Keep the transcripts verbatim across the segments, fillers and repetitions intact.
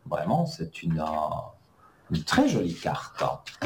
Vraiment, c'est une, euh, une très jolie carte.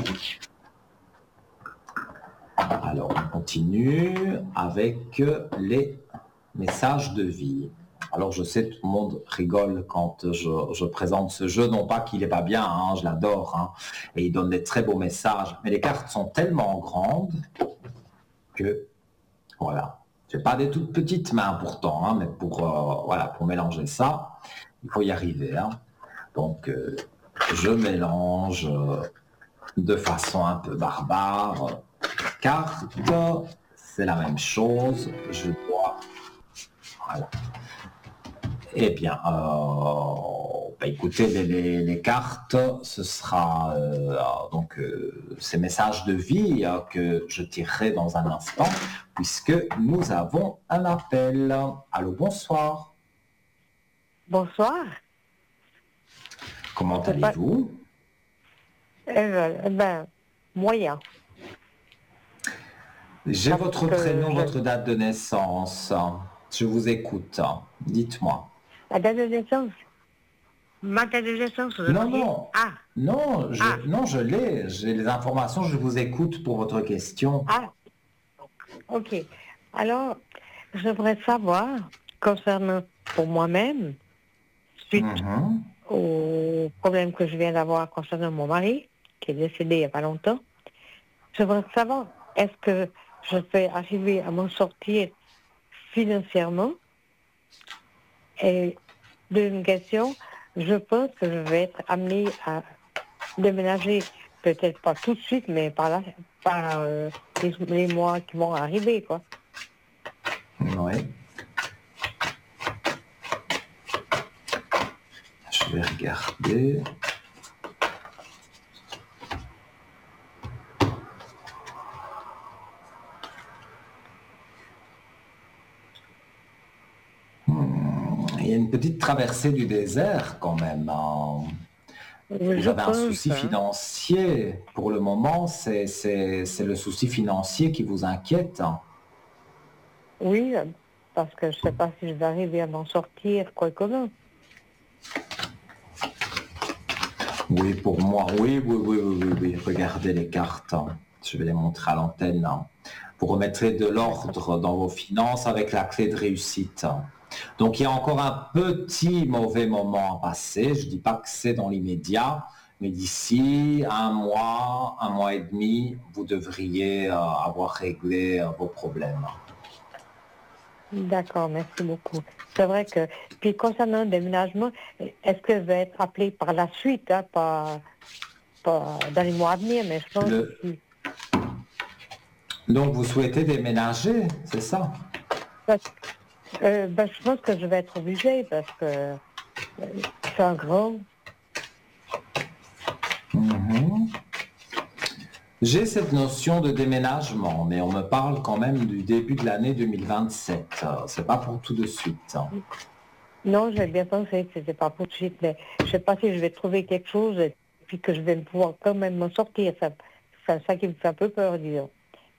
Alors, on continue avec les messages de vie. Alors, je sais, tout le monde rigole quand je, je présente ce jeu. Non pas qu'il n'est pas bien, hein, je l'adore, hein, et il donne des très beaux messages. Mais les cartes sont tellement grandes que, voilà. Je n'ai pas des toutes petites mains pourtant, hein, mais pour, euh, voilà, pour mélanger ça, il faut y arriver. Hein. Donc, euh, je mélange euh, de façon un peu barbare. Carte, c'est la même chose. Je dois... Voilà. Eh bien, euh, bah écoutez, les, les, les cartes, ce sera euh, donc euh, ces messages de vie euh, que je tirerai dans un instant, puisque nous avons un appel. Allô, bonsoir. Bonsoir. Comment C'est pas... allez-vous? Eh ben, moyen. J'ai Parce votre que prénom, je... votre date de naissance. Je vous écoute. Dites-moi. La date de naissance. Ma date de naissance, vous Non, demandez? non. Ah, Non, je, ah, non, je l'ai. J'ai les informations. Je vous écoute pour votre question. ah, ok. Alors, j'aimerais savoir, concernant pour moi-même, suite Mhm. au problème que je viens d'avoir concernant mon mari, qui est décédé il n'y a pas longtemps, j'aimerais savoir, est-ce que je vais arriver à m'en sortir financièrement? Et deuxième question, je pense que je vais être amenée à déménager, peut-être pas tout de suite, mais par là, par euh, les, les mois qui vont arriver, quoi. Oui. Je vais regarder. Hmm, Il y a une petite traversée du désert quand même. hein. Vous Je avez un pense, souci hein. financier. Pour le moment, c'est, c'est, c'est le souci financier qui vous inquiète. hein. Oui, euh, parce que je ne sais pas si je vais arriver à m'en sortir, quoi que non. Oui, pour moi, oui, oui, oui, oui, oui, oui. Regardez les cartes. hein. Je vais les montrer à l'antenne. hein. Vous remettrez de D'accord. l'ordre dans vos finances avec la clé de réussite. Donc, il y a encore un petit mauvais moment à passer. Je ne dis pas que c'est dans l'immédiat, mais d'ici un mois, un mois et demi, vous devriez euh, avoir réglé euh, vos problèmes. D'accord, merci beaucoup. C'est vrai que, puis concernant le déménagement, est-ce que je vais être appelée par la suite, hein, pas, pas dans les mois à venir, mais je pense Le... que Donc, vous souhaitez déménager, c'est ça? parce- euh, ben, je pense que je vais être obligée parce que euh, c'est un grand. Mhm. J'ai cette notion de déménagement, mais on me parle quand même du début de l'année deux mille vingt-sept. Euh, C'est pas pour tout de suite. hein. Non, j'ai bien pensé que c'était pas pour tout de suite, mais je sais pas si je vais trouver quelque chose et puis que je vais pouvoir quand même m'en sortir. Ça, c'est ça qui me fait un peu peur, disons.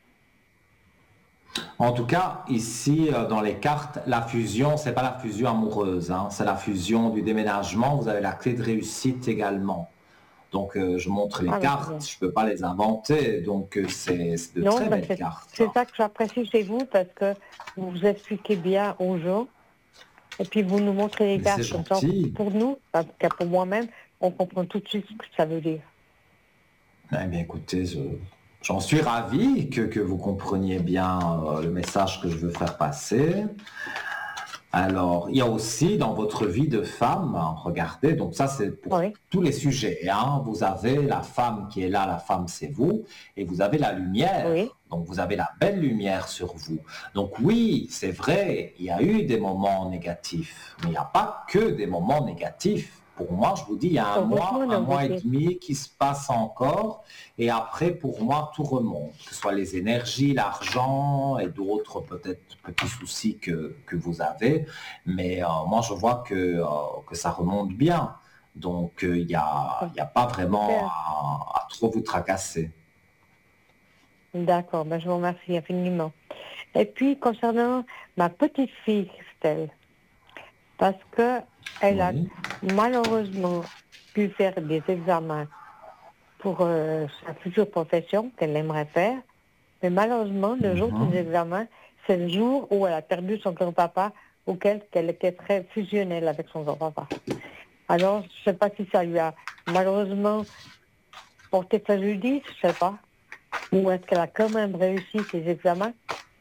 En tout cas, ici, euh, dans les cartes, la fusion, c'est pas la fusion amoureuse, hein, c'est la fusion du déménagement. Vous avez la clé de réussite également. Donc, euh, je montre les Ah, ben, c'est cartes, bien. je peux pas les inventer. Donc, euh, c'est c'est de Non, très ben belles c'est, cartes. c'est ça que j'apprécie chez vous parce que vous vous expliquez bien aux gens et puis vous nous montrez les Mais c'est cartes comme ça. gentil. Pour nous, en tout cas pour moi-même, on comprend tout de suite ce que ça veut dire. Eh bien, écoutez, je- j'en suis ravi que, que vous compreniez bien euh, le message que je veux faire passer. Alors, il y a aussi dans votre vie de femme, hein, regardez, donc ça c'est pour Oui, tous les sujets. hein. Vous avez la femme qui est là, la femme c'est vous, et vous avez la oui. lumière. Donc vous avez la belle lumière sur vous. Donc oui, c'est vrai, il y a eu des moments négatifs, mais il n'y a pas que des moments négatifs. Pour moi, je vous dis, il y a un mois, Heureusement un dans mois et votre demi qui se passe encore, et après, pour moi, tout remonte, que ce soit les énergies, l'argent et d'autres peut-être petits soucis que, que vous avez. Mais euh, moi, je vois que, euh, que ça remonte bien. Donc, il n'y a, y a pas vraiment super. à, à trop vous tracasser. D'accord, ben je vous remercie infiniment. Et puis concernant ma petite fille, Christelle, parce que elle a Oui. malheureusement pu faire des examens pour euh, sa future profession qu'elle aimerait faire. Mais malheureusement, le jour Mhm. des examens, c'est le jour où elle a perdu son grand-papa, auquel elle était très fusionnelle avec son grand-papa. Alors, je ne sais pas si ça lui a malheureusement porté préjudice, je ne sais pas. Ou est-ce qu'elle a quand même réussi ses examens?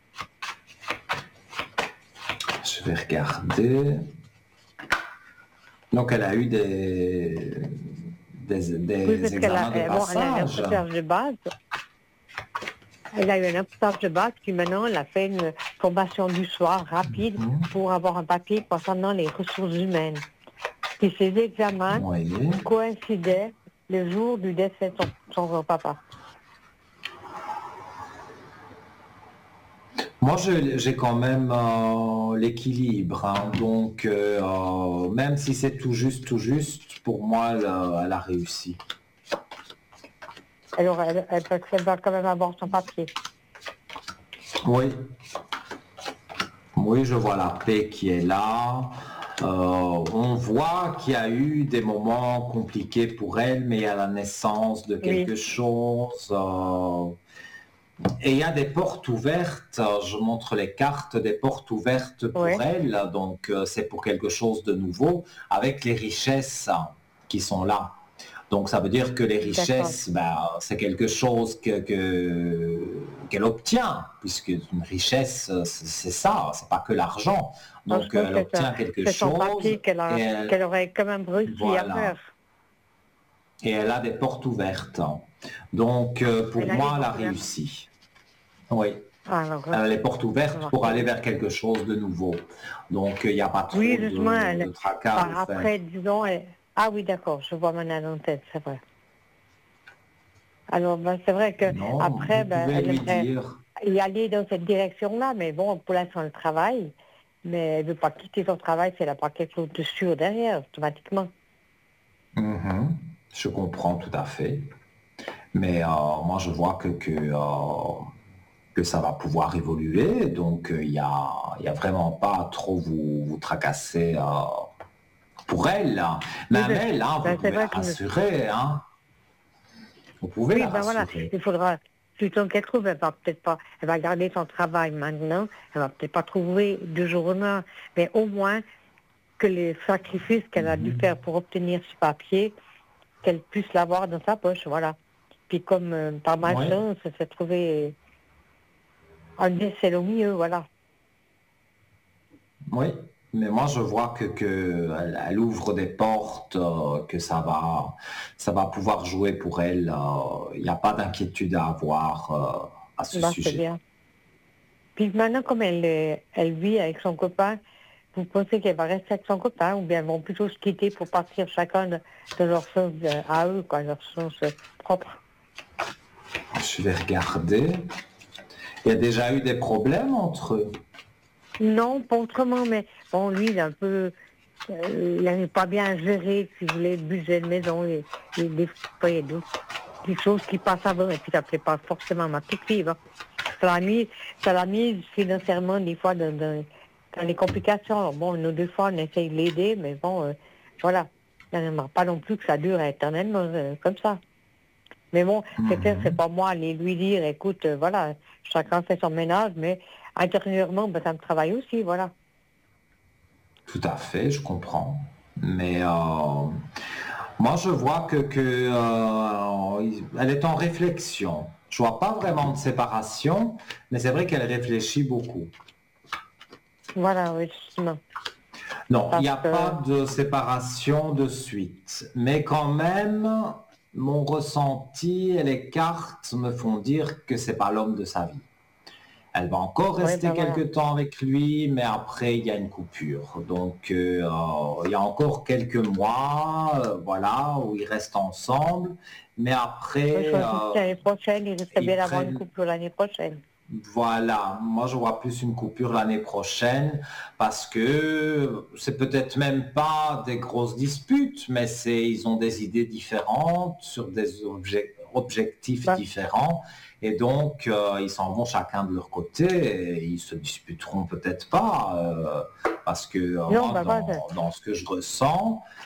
Je vais regarder. Donc, elle a eu des, des, Oui, des parce qu'elle a, examens de elle- bon, elle a un passage. apprentissage de base. Elle a eu un apprentissage de base, puis maintenant, elle a fait une formation du soir rapide Mhm. pour avoir un papier concernant les ressources humaines. Puis ses examens Oui. coïncidaient le jour du décès de son, son grand-papa. Moi, je- j'ai quand même euh, l'équilibre. Hein. Donc, euh, euh, même si c'est tout juste, tout juste, pour moi, elle, a elle a réussi. Alors, elle, elle, peut- elle va quand même avoir son papier. Oui. Oui, je vois la paix qui est là. Euh, on voit qu'il y a eu des moments compliqués pour elle, mais il y a la naissance de Oui, quelque chose. euh, et il y a des portes ouvertes. euh, Je montre les cartes des portes ouvertes pour oui, elle. Donc, euh, c'est pour quelque chose de nouveau, avec les richesses qui sont là. Donc, ça veut dire que les d'accord. richesses, ben, c'est quelque chose que, que- qu'elle obtient, puisque une richesse, c'est c'est ça, c'est pas que l'argent. Donc, Franchement, euh, elle c'est ça. obtient quelque C'est son chose papier qu'elle et a, elle, qu'elle aurait quand même réussi à voilà, faire. et elle a des portes ouvertes. Donc, euh, Elle pour a les moi, elle a portes ouvertes. réussi. Oui, Alors, elle euh, a les portes ça ouvertes va pour très aller bien. vers quelque chose de nouveau. Donc, il n'y a pas Oui, trop justement, de, elle, de tracas à par vous faire. après, disons, elle- ah oui, d'accord, je vois maintenant dans la tête, c'est vrai. Alors, ben, c'est vrai que Non, après, vous ben, pouvez elle lui aimerait dire. y aller dans cette direction-là, mais bon, pour l'instant, elle travaille, mais elle ne veut pas quitter son travail si elle n'a pas quelque chose de sûr derrière, automatiquement. Mhm, je comprends tout à fait. Mais euh, moi, je vois que, que, euh, que ça va pouvoir évoluer. Donc, euh, il n'y a, il y a vraiment pas à trop vous, vous tracasser euh, pour elle. Hein. Oui, Même ben, elle, hein, vous ben, c'est pouvez la vrai que je- rassurer. Hein. Vous pouvez oui, la ben voilà, rassurer. il faudra, plutôt qu'elle trouve, elle va peut-être pas, elle va garder son travail maintenant, elle va peut-être pas trouver du jour au lendemain, mais au moins que les sacrifices qu'elle a dû faire pour obtenir ce papier, qu'elle puisse l'avoir dans sa poche, voilà. Puis comme euh, par Oui, malchance, elle s'est trouvée un décès au milieu, voilà. oui. Mais moi, je vois que, que elle, elle ouvre des portes, euh, que ça va, ça va pouvoir jouer pour elle. euh, Il n'y a pas d'inquiétude à avoir euh, à ce Bah, c'est sujet. bien. Puis maintenant, comme elle, est- elle vit avec son copain, vous pensez qu'elle va rester avec son copain ou bien elles vont plutôt se quitter pour partir chacun de, de leur sens euh, à eux, quoi, leur sens euh, propre? Je vais regarder. Il y a déjà eu des problèmes entre eux. Non, pas autrement, mais bon, lui, il est un peu, euh, il n'avait pas bien géré, si vous voulez, le budget de maison, et, et des fois, il y a d'autres des choses qui passent avant, et puis ça ne plaît pas forcément à ma petite fille, hein. Ça l'a mis, ça l'a mis financièrement, des fois, dans, dans, dans les complications. Alors, bon, nous, deux fois, on essaye de l'aider, mais bon, euh, voilà. On n'aimerait pas non plus que ça dure éternellement, euh, comme ça. Mais bon, c'est clair, c'est Mhm. pas moi aller lui dire, écoute, euh, voilà, chacun fait son ménage, mais intérieurement, ben, ça me travaille aussi, voilà. Tout à fait, je comprends. Mais euh, moi, je vois que, que euh, elle est en réflexion. Je vois pas vraiment de séparation, mais c'est vrai qu'elle réfléchit beaucoup. Voilà, oui, justement. Non, il Parce n'y a que, pas de séparation de suite. Mais quand même, mon ressenti et les cartes me font dire que c'est pas l'homme de sa vie. Elle va encore oui, rester ben quelque voilà. temps avec lui, mais après, il y a une coupure. Donc, euh, euh, il y a encore quelques mois, euh, voilà, où ils restent ensemble. Mais Oui, je après, pense euh, que l'année prochaine, il risque ils bien d'avoir une prennent, coupure l'année prochaine. voilà, moi je vois plus une coupure l'année prochaine parce que c'est peut-être même pas des grosses disputes, mais c'est ils ont des idées différentes sur des obje- objectifs Ben, différents et donc euh, ils s'en vont chacun de leur côté et ils se disputeront peut-être pas euh, parce que euh, non, moi ben voilà, dans, dans ce que je ressens,